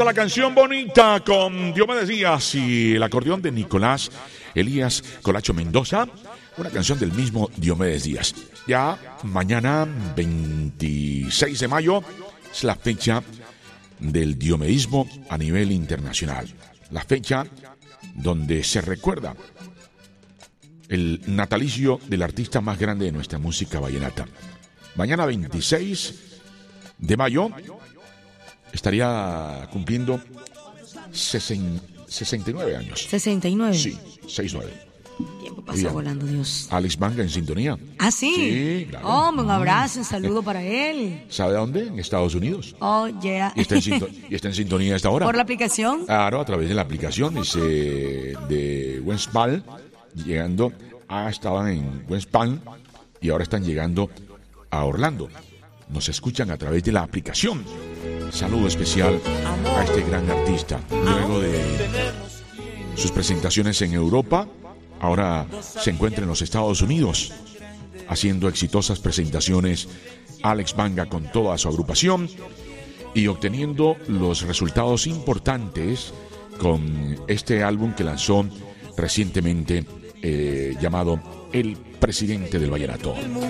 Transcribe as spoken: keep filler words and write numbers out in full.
La canción bonita con Diomedes Díaz y el acordeón de Nicolás Elías Colacho Mendoza, una canción del mismo Diomedes Díaz. Ya mañana, veintiséis de mayo, es la fecha del diomedismo a nivel internacional. La fecha donde se recuerda el natalicio del artista más grande de nuestra música vallenata. Mañana, veintiséis de mayo, estaría cumpliendo sesenta y nueve años. ¿sesenta y nueve? Sí, sesenta y nueve. El tiempo pasa volando, Dios. Alex Manga en sintonía. ¿Ah, sí? Sí, claro. Oh, un abrazo, un saludo para él. ¿Sabe dónde? En Estados Unidos. Oh, yeah. Y está en, sinto- y está en sintonía a esta hora. ¿Por la aplicación? Claro, a través de la aplicación. Dice de West Palm, llegando. Ah, estaban en West Palm y ahora están llegando a Orlando. Nos escuchan a través de la aplicación. Saludo especial a este gran artista. Luego de sus presentaciones en Europa, ahora se encuentra en los Estados Unidos, haciendo exitosas presentaciones Alex Manga con toda su agrupación y obteniendo los resultados importantes con este álbum que lanzó recientemente eh, llamado El Presidente del Vallenato.